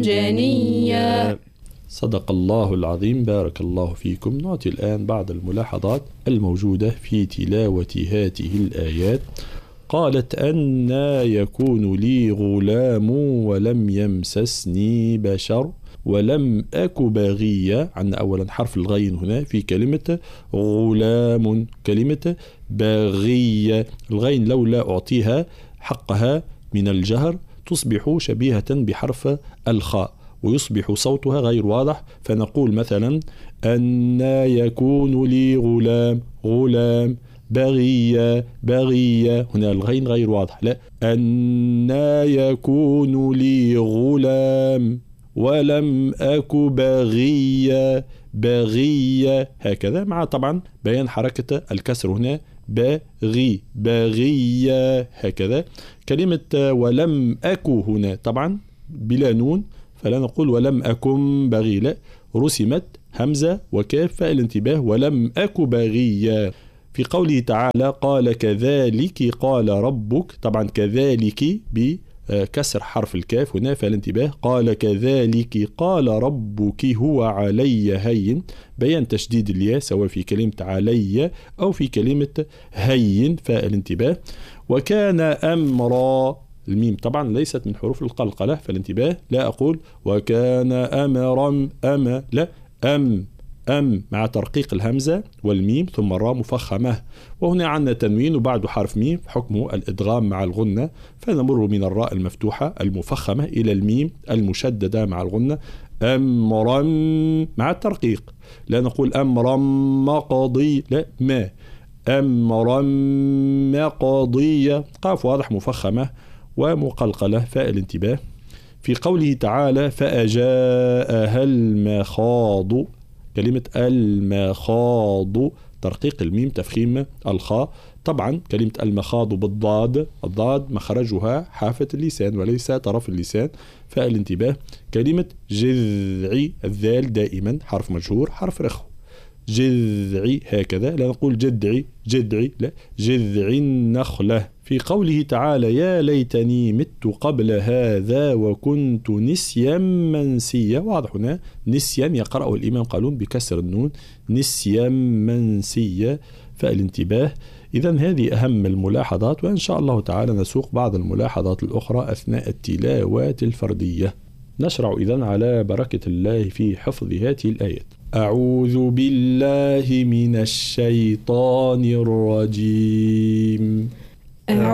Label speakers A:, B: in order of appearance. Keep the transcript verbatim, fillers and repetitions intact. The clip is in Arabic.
A: جنيا.
B: صدق الله العظيم. بارك الله فيكم. نعطي الآن بعض الملاحظات الموجودة في تلاوة هذه الآيات. قالت أنى يكون لي غلام ولم يمسسني بشر ولم أك بغيا. عندنا أولا حرف الغين هنا في كلمة غلام. كلمة بغيا الغين لولا أعطيها حقها من الجهر تصبح شبيهة بحرف الخاء ويصبح صوتها غير واضح، فنقول مثلا أنى يكون لي غلام غلام بغية بغية. هنا الغين غير واضح. لا، أنى يكون لي غلام ولم أك بغية بغية، هكذا مع طبعا بيان حركة الكسر هنا بغي بغية هكذا. كلمة ولم أك هنا طبعا بلا نون، فلا نقول ولم أكن بغي، لا، رسمت همزة وكاف فالانتباه ولم أك بغية. في قوله تعالى قال كذلك قال ربك، طبعا كذلك بكسر حرف الكاف هنا فالانتباه. قال كذلك قال ربك هو علي هين، بيان تشديد الياء سواء في كلمة علي أو في كلمة هين فالانتباه. وكان أمرا، الميم طبعا ليست من حروف القلقلة فالانتباه، لا أقول وكان أمرا أما، لا، أم أم مع ترقيق الهمزة والميم ثم الراء مفخمة، وهنا عندنا تنوين وبعده حرف ميم حكمه الإدغام مع الغنة، فنمر من الراء المفتوحة المفخمة إلى الميم المشددة مع الغنة. أمرا مع الترقيق، لا نقول أمرا مقضي، لا، ما أمرا مقضية، قاف واضح مفخمة ومقلقلة فالانتباه. في قوله تعالى فأجاءها المخاض، كلمة المخاض ترقيق الميم تفخيم الخاء، طبعا كلمة المخاض بالضاد، الضاد مخرجها حافة اللسان وليس طرف اللسان فالانتباه. كلمة جذعي الذال دائما حرف مجهور حرف رخو، جذعي هكذا، لا نقول جدعي جدعي، لا، جذعي النخلة. في قوله تعالى يا ليتني مت قبل هذا وكنت نسيا منسيا، واضح هنا نسيا يقرأه الإمام قالون بكسر النون نسيا منسيا فالانتباه. إذن هذه أهم الملاحظات، وإن شاء الله تعالى نسوق بعض الملاحظات الأخرى أثناء التلاوات الفردية. نشرع إذن على بركة الله في حفظ هذه الآيات. أعوذ بالله من الشيطان الرجيم.